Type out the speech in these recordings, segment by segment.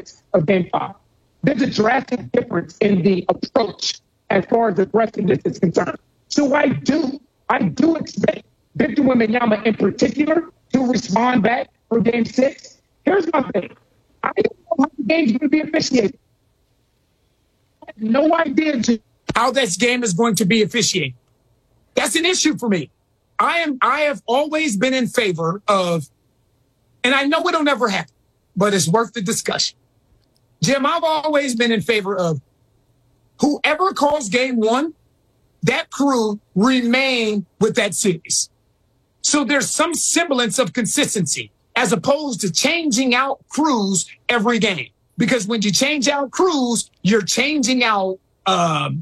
6 of Game 5. There's a drastic difference in the approach as far as aggressiveness is concerned. So I do expect Victor Wembanyama in particular to respond back for Game 6. Here's my thing. I don't know how the game's going to be officiated. I have no idea how this game is going to be officiated. That's an issue for me. I have always been in favor of, and I know it'll never happen, but it's worth the discussion. Jim, I've always been in favor of whoever calls Game 1, that crew remain with that series. So there's some semblance of consistency as opposed to changing out crews every game. Because when you change out crews, you're changing out the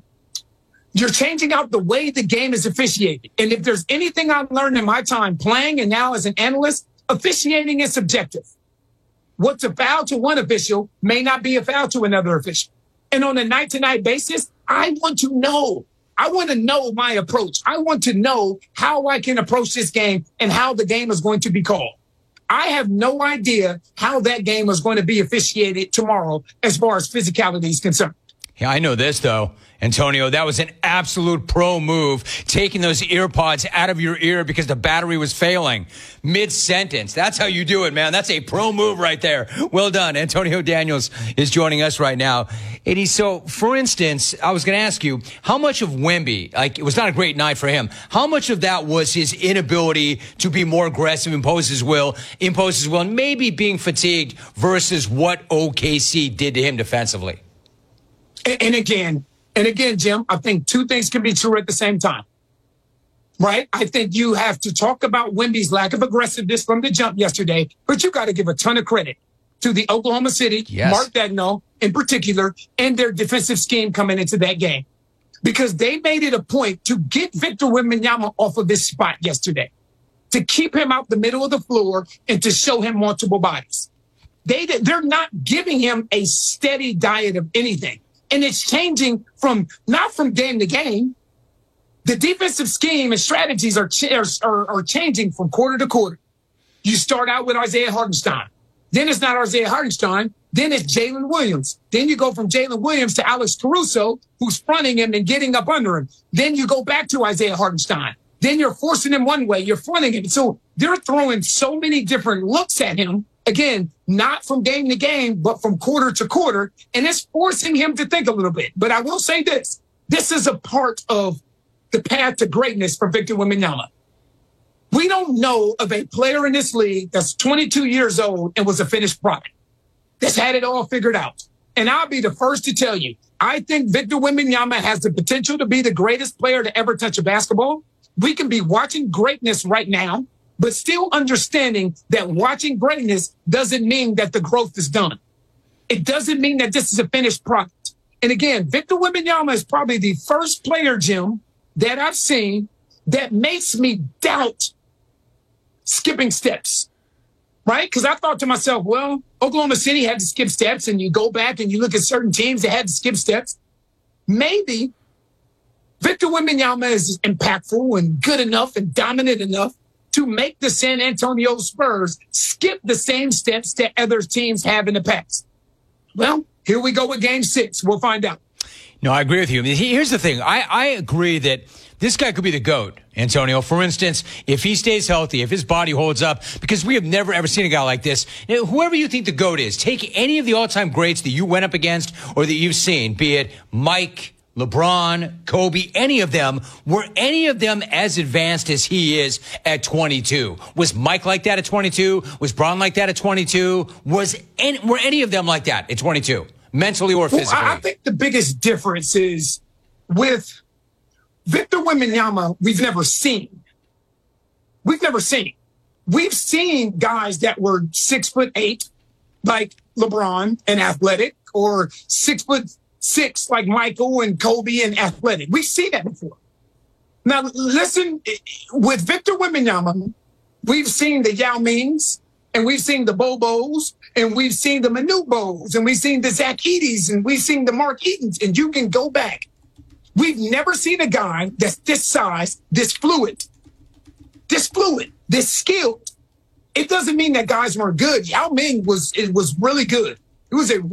way the game is officiated. And if there's anything I've learned in my time playing and now as an analyst, officiating is subjective. What's a foul to one official may not be a foul to another official. And on a night-to-night basis, I want to know. I want to know my approach. I want to know how I can approach this game and how the game is going to be called. I have no idea how that game is going to be officiated tomorrow as far as physicality is concerned. Yeah, I know this, though, Antonio. That was an absolute pro move, taking those ear pods out of your ear because the battery was failing mid-sentence. That's how you do it, man. That's a pro move right there. Well done. Antonio Daniels is joining us right now. Eddie, so, for instance, I was going to ask you, how much of Wemby, like, it was not a great night for him, how much of that was his inability to be more aggressive, impose his will, and maybe being fatigued versus what OKC did to him defensively? And again, Jim, I think two things can be true at the same time, right? I think you have to talk about Wemby's lack of aggressiveness from the jump yesterday, but you got to give a ton of credit to the Oklahoma City, Mark Daigneault in particular, and their defensive scheme coming into that game. Because they made it a point to get Victor Wembanyama off of this spot yesterday, to keep him out the middle of the floor and to show him multiple bodies. They're not giving him a steady diet of anything. And it's changing not from game to game. The defensive scheme and strategies are changing from quarter to quarter. You start out with Isaiah Hartenstein. Then it's not Isaiah Hartenstein. Then it's Jalen Williams. Then you go from Jalen Williams to Alex Caruso, who's fronting him and getting up under him. Then you go back to Isaiah Hartenstein. Then you're forcing him one way. You're fronting him. So they're throwing so many different looks at him. Again, not from game to game, but from quarter to quarter. And it's forcing him to think a little bit. But I will say this. This is a part of the path to greatness for Victor Wembanyama. We don't know of a player in this league that's 22 years old and was a finished product, that's had it all figured out. And I'll be the first to tell you, I think Victor Wembanyama has the potential to be the greatest player to ever touch a basketball. We can be watching greatness right now, but still understanding that watching greatness doesn't mean that the growth is done. It doesn't mean that this is a finished product. And again, Victor Wembanyama is probably the first player, Jim, that I've seen that makes me doubt skipping steps, right? Because I thought to myself, well, Oklahoma City had to skip steps, and you go back and you look at certain teams that had to skip steps. Maybe Victor Wembanyama is impactful and good enough and dominant enough to make the San Antonio Spurs skip the same steps that other teams have in the past. Well, here we go with Game 6. We'll find out. No, I agree with you. Here's the thing. I agree that this guy could be the GOAT, Antonio. For instance, if he stays healthy, if his body holds up, because we have never, ever seen a guy like this. Now, whoever you think the GOAT is, take any of the all-time greats that you went up against or that you've seen, be it Mike, LeBron, Kobe, any of them, were any of them as advanced as he is at 22? Was Mike like that at 22? Was Bron like that at 22? Were any of them like that at 22? Mentally or physically? Well, I think the biggest difference is with Victor Wembanyama, we've never seen. We've seen guys that were 6'8", like LeBron and athletic, or 6'6" like Michael and Kobe and athletic. We've seen that before. Now, listen, with Victor Wembanyama, we've seen the Yao Mings, and we've seen the Bobos, and we've seen the Manute Bos, and we've seen the Zach Edey's, and we've seen the Mark Eatons, and you can go back. We've never seen a guy that's this size, this fluid, this skilled. It doesn't mean that guys weren't good. Yao Ming was really good. It was a